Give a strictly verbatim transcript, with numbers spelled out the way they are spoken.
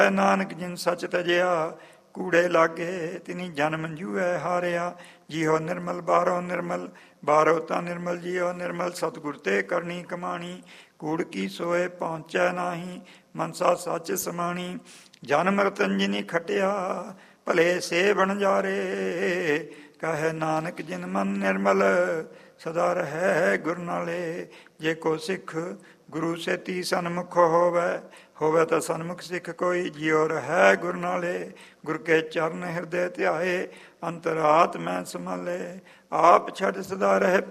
ਨਾਨਕ ਜਿਨ ਸੱਚ ਤਜਿਆ ਕੂੜੇ ਲਾਗੇ ਤਿਨੀ ਜਨਮ ਜੂਐ ਹਾਰਿਆ। ਜੀਓ ਨਿਰਮਲ ਬਾਰੋ ਨਿਰਮਲ ਬਾਰੋ ਤਾਂ ਨਿਰਮਲ ਜੀਓ ਨਿਰਮਲ ਸਤਿਗੁਰ ਤੇ ਕਰਨੀ ਕਮਾਣੀ। ਕੂੜ ਕੀ ਸੋਏ ਪਹੁੰਚੈ ਨਾਹੀ ਮਨਸਾ ਸੱਚ ਸਮਾਣੀ। ਜਨਮ ਰਤਨ ਜਿਨੀ ਖਟਿਆ ਭਲੇ ਸੇ ਬਣਜਾਰੇ ਕਹੈ ਨਾਨਕ ਜਿਨ ਮਨ ਨਿਰਮਲ ਸਦਾ ਰਹੈ ਗੁਰ ਨਾਲੇ। ਜੇ ਕੋ ਸਿੱਖ ਗੁਰੂ ਸੇਤੀ ਸਨਮੁਖ ਹੋਵੈ ਹੋਵੈ ਤਾਂ ਸਨਮੁਖ ਸਿੱਖ ਕੋਈ ਜਿਉ ਰਹੈ ਗੁਰ ਨਾਲੇ। ਗੁਰ ਕੇ ਚਰਨ ਹਿਰਦੇ ਧਿਆਏ ਅੰਤਰਾਤ ਮੈਂ ਸੰਭਾਲੇ ਆਪ ਛੱਡ ਸਦਾ ਰਹਿ